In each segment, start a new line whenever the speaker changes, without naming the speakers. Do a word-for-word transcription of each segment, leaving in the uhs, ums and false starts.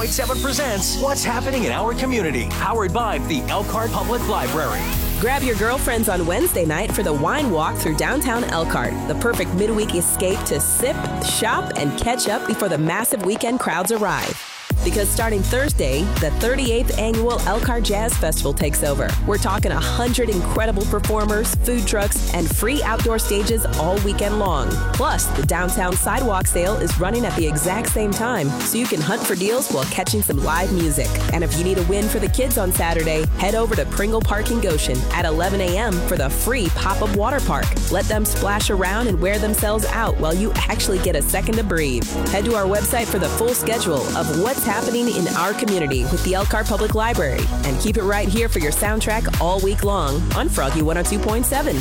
seven presents What's Happening in Our Community, powered by the Elkhart Public Library.
Grab your girlfriends on Wednesday night for the wine walk through downtown Elkhart, the perfect midweek escape to sip, shop, and catch up before the massive weekend crowds arrive. Because starting Thursday, the thirty-eighth Annual Elkhart Jazz Festival takes over. We're talking one hundred incredible performers, food trucks, and free outdoor stages all weekend long. Plus, the downtown sidewalk sale is running at the exact same time, so you can hunt for deals while catching some live music. And if you need a win for the kids on Saturday, head over to Pringle Park in Goshen at eleven a.m. for the free pop-up water park. Let them splash around and wear themselves out while you actually get a second to breathe. Head to our website for the full schedule of what's happening in our community with the Elkhart Public Library. And keep it right here for your soundtrack all week long on Froggy one oh two point seven.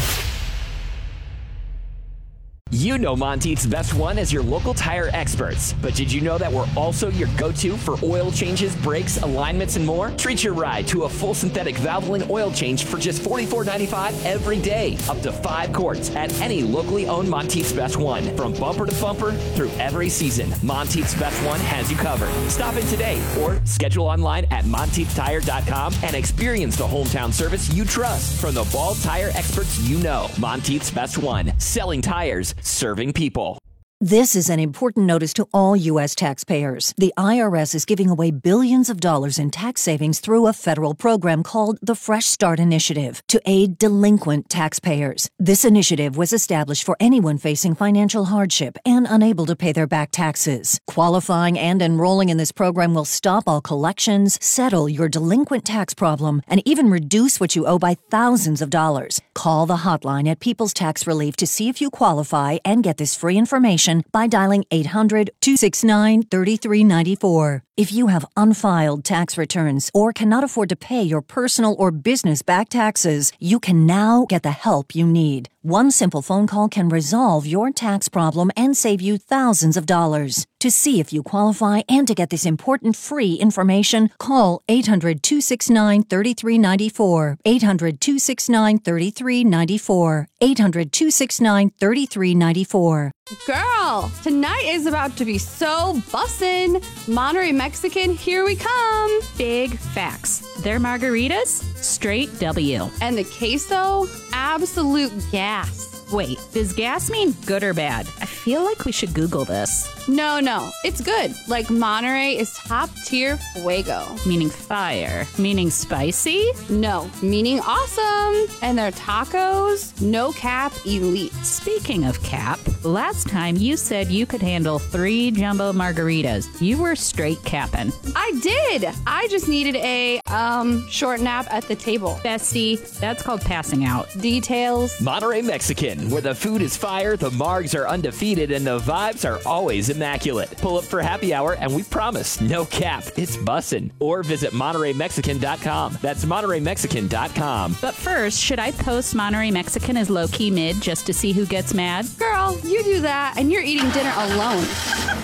You know Monteith's Best One as your local tire experts, but did you know that we're also your go-to for oil changes, brakes, alignments, and more? Treat your ride to a full synthetic Valvoline oil change for just forty-four ninety-five every day, up to five quarts at any locally owned Monteith's Best One. From bumper to bumper through every season, Monteith's Best One has you covered. Stop in today or schedule online at monteith tire dot com and experience the hometown service you trust from the Ball tire experts you know. Monteith's Best One, selling tires, serving people.
This is an important notice to all U S taxpayers. The I R S is giving away billions of dollars in tax savings through a federal program called the Fresh Start Initiative to aid delinquent taxpayers. This initiative was established for anyone facing financial hardship and unable to pay their back taxes. Qualifying and enrolling in this program will stop all collections, settle your delinquent tax problem, and even reduce what you owe by thousands of dollars. Call the hotline at People's Tax Relief to see if you qualify and get this free information by dialing eight hundred, two six nine, three three nine four. If you have unfiled tax returns or cannot afford to pay your personal or business back taxes, you can now get the help you need. One simple phone call can resolve your tax problem and save you thousands of dollars. To see if you qualify and to get this important free information, call eight hundred, two six nine, three three nine four, eight hundred, two six nine, three three nine four, eight hundred, two six nine, three three nine four.
Girl, tonight is about to be so bussin'. Monterey Mexican, here we come.
Big facts. Their margaritas, straight W.
And the queso, absolute gas.
Wait, does gas mean good or bad? I feel like we should Google this.
No, no, it's good. Like Monterey is top tier fuego.
Meaning fire. Meaning spicy?
No, meaning awesome. And their tacos, no cap elite.
Speaking of cap, last time you said you could handle three jumbo margaritas. You were straight capping.
I did. I just needed a um short nap at the table.
Bestie, that's called passing out.
Details.
Monterey Mexican, where the food is fire, the margs are undefeated, and the vibes are always immaculate. Pull up for happy hour, and we promise, no cap, it's bussin'. Or visit Monterey Mexican dot com. That's Monterey Mexican dot com.
But first, should I post Monterey Mexican as low-key mid just to see who gets mad?
Girl, you do that, and you're eating dinner alone.